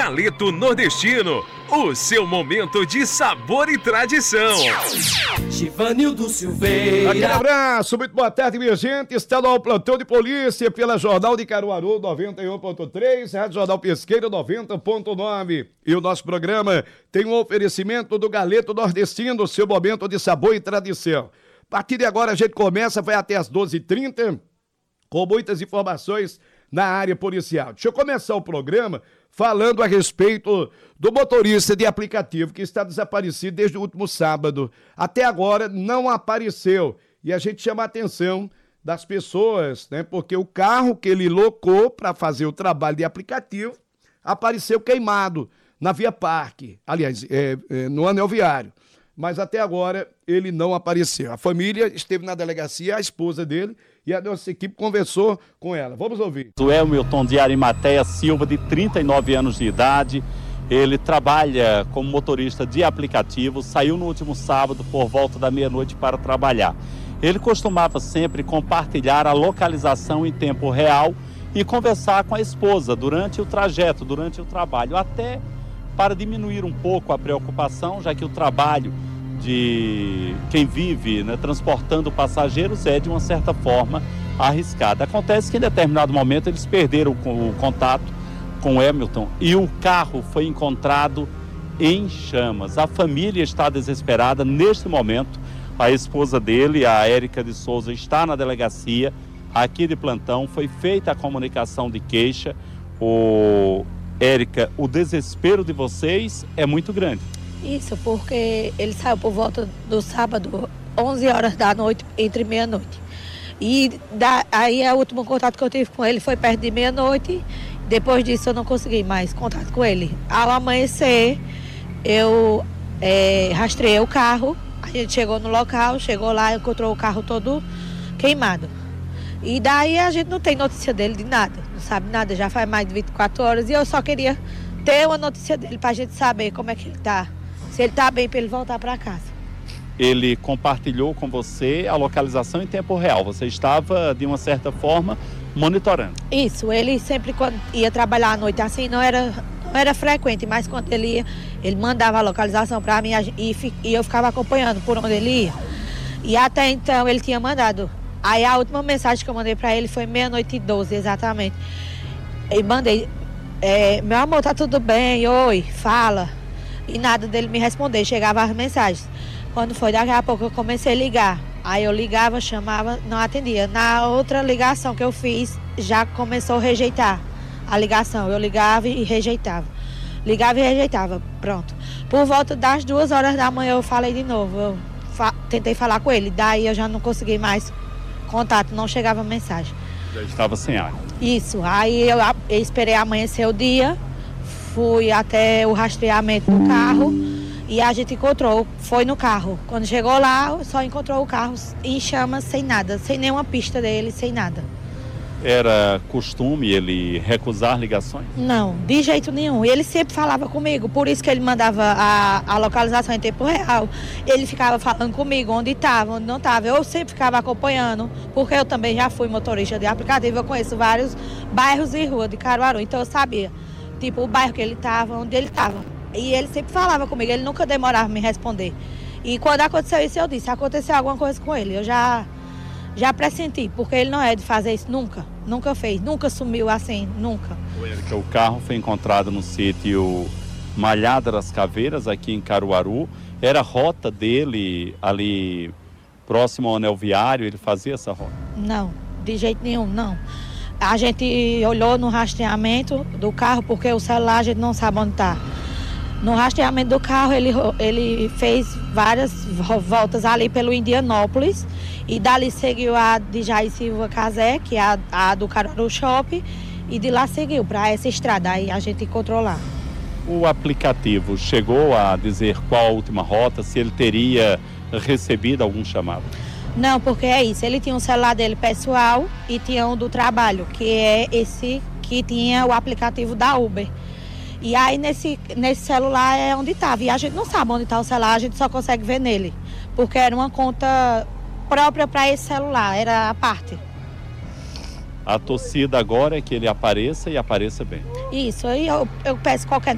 Galeto Nordestino, o seu momento de sabor e tradição. Givanildo Silveira. Aquele abraço, muito boa tarde, minha gente. Está no plantão de polícia pela Jornal de Caruaru 91.3, Rádio Jornal Pesqueira 90.9. E o nosso programa tem um oferecimento do Galeto Nordestino, seu momento de sabor e tradição. A partir de agora a gente começa, vai até as 12h30, com muitas informações na área policial. Deixa eu começar o programa falando a respeito do motorista de aplicativo que está desaparecido desde o último sábado. Até agora não apareceu. E a gente chama a atenção das pessoas, né? Porque o carro que ele locou para fazer o trabalho de aplicativo apareceu queimado na Via Parque, aliás, no anel viário. Mas até agora ele não apareceu. A família esteve na delegacia, a esposa dele, e a nossa equipe conversou com ela. Vamos ouvir. O Elmilton de Arimateia Silva, de 39 anos de idade. Ele trabalha como motorista de aplicativo, saiu no último sábado por volta da meia-noite para trabalhar. Ele costumava sempre compartilhar a localização em tempo real e conversar com a esposa durante o trajeto, durante o trabalho, até para diminuir um pouco a preocupação, já que o trabalho de quem vive, né, transportando passageiros é de uma certa forma arriscado. Acontece que em determinado momento eles perderam o contato com o Hamilton e o carro foi encontrado em chamas. A família está desesperada neste momento. A esposa dele, a Érica de Souza, está na delegacia aqui de plantão. Foi feita a comunicação de queixa. Érica, o desespero de vocês é muito grande. Isso, porque ele saiu por volta do sábado, 11 horas da noite, entre meia-noite. E aí o último contato que eu tive com ele foi perto de meia-noite. Depois disso eu não consegui mais contato com ele. Ao amanhecer, eu rastreei o carro. A gente chegou no local, chegou lá, encontrou o carro todo queimado. E daí a gente não tem notícia dele de nada, não sabe nada, já faz mais de 24 horas. E eu só queria ter uma notícia dele pra gente saber como é que ele tá. Se ele tá bem, pra ele voltar pra casa. Ele compartilhou com você a localização em tempo real. Você estava, de uma certa forma, monitorando. Isso, ele sempre quando ia trabalhar à noite assim, não era frequente, mas quando ele ia, ele mandava a localização pra mim e eu ficava acompanhando por onde ele ia. E até então ele tinha mandado. Aí a última mensagem que eu mandei pra ele foi 00:12, exatamente. E mandei, meu amor, tá tudo bem? Oi, fala. E nada dele me responder, chegava as mensagens. Quando foi, daqui a pouco eu comecei a ligar. Aí eu ligava, chamava, não atendia. Na outra ligação que eu fiz, já começou a rejeitar a ligação. Eu ligava e rejeitava. Ligava e rejeitava, pronto. Por volta das 2 horas da manhã eu falei de novo. Eu tentei falar com ele, daí eu já não consegui mais contato, não chegava mensagem. Já estava sem ar. Isso, aí eu esperei amanhecer o dia, fui até o rastreamento do carro e a gente encontrou, foi no carro. Quando chegou lá, só encontrou o carro em chamas, sem nada, sem nenhuma pista dele, sem nada. Era costume ele recusar ligações? Não, de jeito nenhum. Ele sempre falava comigo, por isso que ele mandava a localização em tempo real. Ele ficava falando comigo onde estava, onde não estava. Eu sempre ficava acompanhando, porque eu também já fui motorista de aplicativo. Eu conheço vários bairros e ruas de Caruaru, então eu sabia, tipo, o bairro que ele estava, onde ele estava. E ele sempre falava comigo, ele nunca demorava a me responder. E quando aconteceu isso, eu disse, aconteceu alguma coisa com ele. Eu já pressenti, porque ele não é de fazer isso nunca fez, nunca sumiu assim, nunca. O carro foi encontrado no sítio Malhada das Caveiras, aqui em Caruaru. Era a rota dele ali próximo ao anel viário, ele fazia essa rota? Não, de jeito nenhum, não. A gente olhou no rastreamento do carro, porque o celular a gente não sabe onde está. No rastreamento do carro, ele fez várias voltas ali pelo Indianópolis e dali seguiu a de Jair Silva Casé, que é a do Caruaru Shopping, e de lá seguiu para essa estrada, aí a gente encontrou lá. O aplicativo chegou a dizer qual a última rota, se ele teria recebido algum chamado? Não, porque é isso, ele tinha um celular dele pessoal e tinha um do trabalho, que é esse que tinha o aplicativo da Uber. E aí nesse celular é onde estava. E a gente não sabe onde está o celular, a gente só consegue ver nele. Porque era uma conta própria para esse celular, era a parte. A torcida agora é que ele apareça e apareça bem. Isso, aí eu peço qualquer